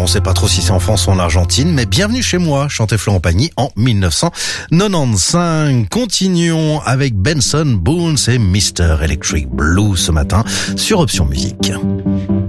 Alors on sait pas trop si c'est en France ou en Argentine, mais bienvenue chez moi, chantait Florent Pagny en 1995. Continuons avec Benson Boone et Mr. Electric Blue ce matin sur Option Musique.